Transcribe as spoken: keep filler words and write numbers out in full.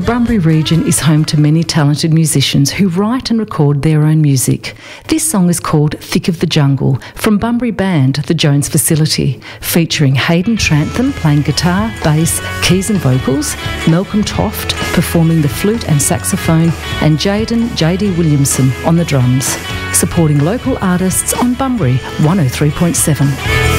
Bunbury region is home to many talented musicians who write and record their own music. This song is called Thick of the Jungle from Bunbury Band, the Jones Facility, featuring Hayden Trantham playing guitar, bass, keys and vocals, Malcolm Toft performing the flute and saxophone, and Jaden J D Williamson on the drums, supporting local artists on Bunbury one oh three point seven.